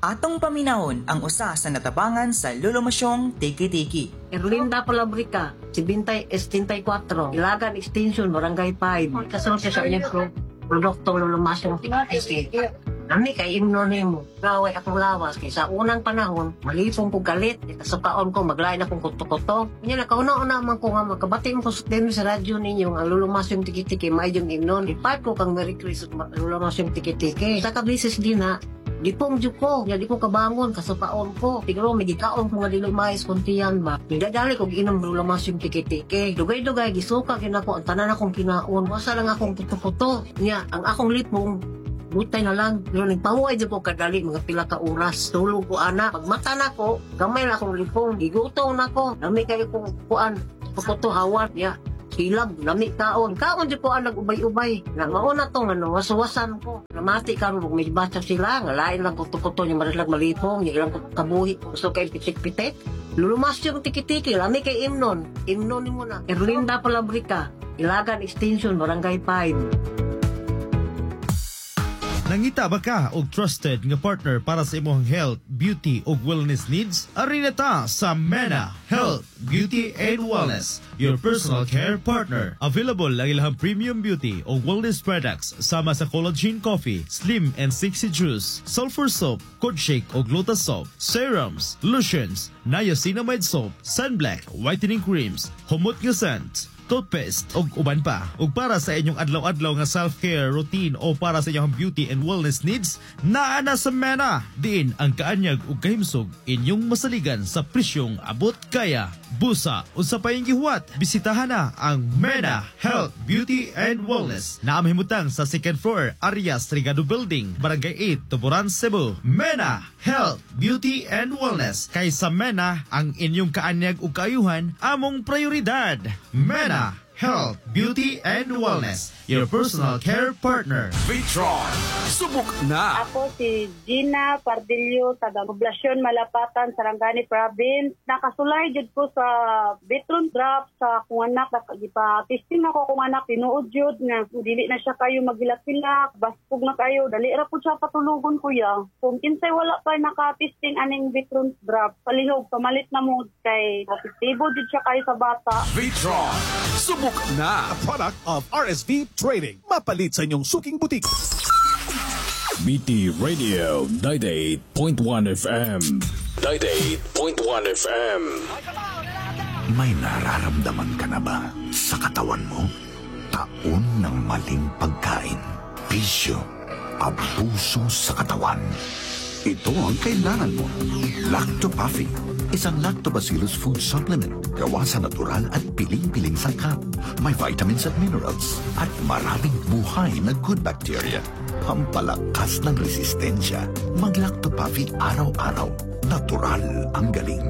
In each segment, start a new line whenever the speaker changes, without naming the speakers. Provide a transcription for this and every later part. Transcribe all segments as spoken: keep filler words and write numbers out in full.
Atong paminahon ang usa sa natabangan sa lulumasyong tiki-tiki.
Erlinda Palabrica, seventy, seventy-four, Ilagan Extension, Barangay five. Kasunod siya sa inyong pro- produkto lulumasyong tiki-tiki. Nami kay imno nimo. Gaway akong lawas kay sa unang panahon, malipong ko galit. Kasukaon ko maglain akong kuto-kuto. Nya nakauna-una man ko nga makabati mo ko sa demo sa radyo ninyo ang lulumasyong tiki-tiki may yung imnon. Ipat ko kang Merry Christmas lulumasyong tiki-tiki. Sa kabisis din na di pong dyo ko, di ko kabangon, kasukaon ko. Siguro may gikaon ko nga di lumayas kuntiyan ba. Nagdadali ko ginom lulumas yung tiki-tiki. Dugay-dugay, gisuka ginako, ang tanan akong kinaon. Wasa lang akong puto-puto. Nya, ang akong lipong, butay na lang. Pero nagpahuay dyan ko kadali, mga pila ka oras. Tulog ko, anak. Pag mata na ko, gamay na akong lipong. Gigutong na ko. Dami kayo kong kuan, puto hawan. Nya, hilag, lami kaon. Kaon di ko ang nag-ubay-ubay. Na mauna to, ano, wasawasan ko. Namati ka rin, may basa sila. Nga lain lang kuto-kuto niya marilag malipong. Yung ilang kabuhi. Gusto kayo pitik-pitik. Lulumas yung tiki-tiki. Lami kay Imnon. Imnon ni mo na. Erlinda Palabrica. Ilagan Extension, Barangay five.
Nangita ba ka og trusted nga partner para sa imong health, beauty ug wellness needs? Ari na ta sa MENA Health, Beauty and Wellness, your personal care partner. Available ang ilang premium beauty ug wellness products sama sa collagen coffee, slim and sexy juice, sulfur soap, cod shake ug lotus soap, serums, lotions, niacinamide soap, sunblock, whitening creams, humot nga scent, toothpaste ug uban pa. Ug para sa inyong adlaw-adlaw nga self-care routine o para sa inyong beauty and wellness needs, naa na sa MENA. Diin ang kaanyag ug kahimsog inyong masaligan sa presyong abot kaya. Busa unsa pa yung gihuwat, bisitahan na ang MENA Health, Beauty and Wellness na amhimutang sa second floor Arias Rigado Building, Barangay eight, Tuburan, Cebu. MENA Health, Beauty and Wellness. Kay sa MENA ang inyong kaanyag ug kaayuhan among prioridad. MENA Health, Beauty and Wellness, your personal care partner.
Vitron, subok na!
Ako si Gina Pardillo, taga Poblasyon Malapatan, Sarangani Province. Nakasulay jud ko sa Vitron Drop sa kung anak. Ipa-testing ako kung anak, tinuod jud nga. Dili na siya kayo magilak-ilak, baspog na kayo. Dali ra po siya patulugon kuya. Kung kinsay wala pa naka-testing aning Vitron Drop, palihog, pamalit na mo kay positibo jud siya kayo sa bata.
Vitron, subok na!
A product of R S V Trading. Mapalit sa inyong suking butik.
B T Radio ninety-eight point one F M. ninety-eight point one F M.
May nararamdaman ka na ba sa katawan mo? Taon ng maling pagkain, bisyo, abuso sa katawan. Ito ang kailangan mo. Lactopuffy, isang lactobacillus food supplement. Gawa sa natural at piling-piling sangkap. May vitamins at minerals at maraming buhay na good bacteria. Pampalakas ng resistensya. Mag-Lactopuffy araw-araw. Natural ang galing.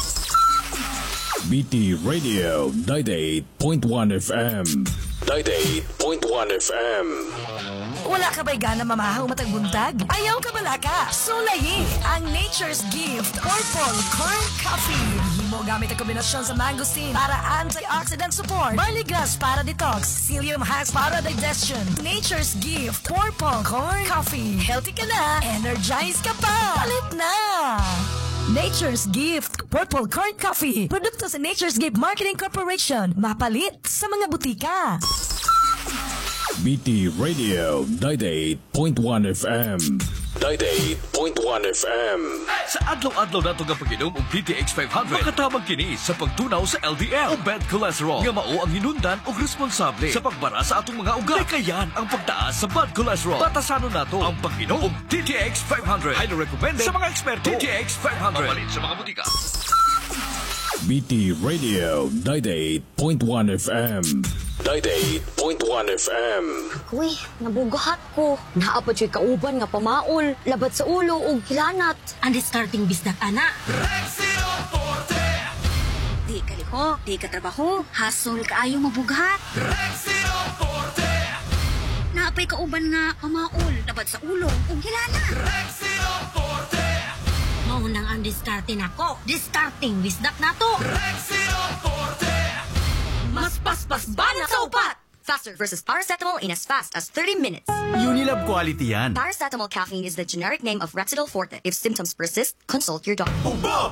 B T Radio ninety-eight point one F M. ninety-eight point one F M.
Wala ka ba'y gana mamahaw matag buntag? Ayaw ka balaka? Sulayi ang Nature's Gift Purple Corn Coffee. Himo gamit ang kombinasyon sa mangosteen para antioxidant support, barley grass para detox, psyllium husk para digestion. Nature's Gift Purple Corn Coffee. Healthy ka na, energized ka pa. Palit na! Nature's Gift Purple Corn Coffee. Produkto sa Nature's Gift Marketing Corporation. Mapalit sa mga butika.
B T Radio ninety-eight point one F M. ninety-eight point one F M.
Sa adlaw-adlaw nato nga pag-inom og D T X five hundred, makatabang kini sa pagtunaw sa L D L o bad cholesterol nga mao ang hinundan og responsable sa pagbara sa atong mga ugat. Kayan ang pagtaas sa bad cholesterol. Batasanon nato ang pag-inom og D T X five hundred. Highly recommended sa mga eksperto. D T X five hundred. Mapalit sa mga butika.
B T Radio ninety-eight point one F M. ninety-eight point one F M.
Uy, nabugahat ko. Naapad siya'y kauban nga pamaol, labat sa ulo o kilanat. Ang discarding bisdak, ana.
Rexino Forte!
Di ka liho, di ka trabaho, hasol ka ayaw mabugat.
Rexino Forte!
Naapay kauban nga pamaol, labat sa ulo o kilanat.
Rexino Forte!
Maunang ang discarding ako. Discarding bisdak na to.
Rexino Forte!
Mas paspas banat sa upat!
Faster versus paracetamol in as fast as thirty minutes.
Unilab quality yan.
Paracetamol caffeine is the generic name of Rexidol Forte. If symptoms persist, consult your doctor.
Ugba!